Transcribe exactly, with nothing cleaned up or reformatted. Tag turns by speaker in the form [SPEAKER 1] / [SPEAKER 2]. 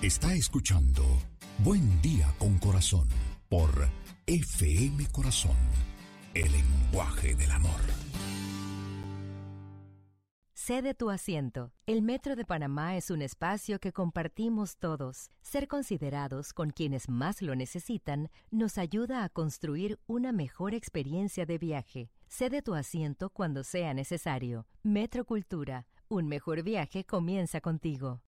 [SPEAKER 1] Está escuchando Buen Día con Corazón por F M Corazón, el lenguaje del amor.
[SPEAKER 2] Cede tu asiento. El Metro de Panamá es un espacio que compartimos todos. Ser considerados con quienes más lo necesitan nos ayuda a construir una mejor experiencia de viaje. Cede tu asiento cuando sea necesario. Metro Cultura. Un mejor viaje comienza contigo.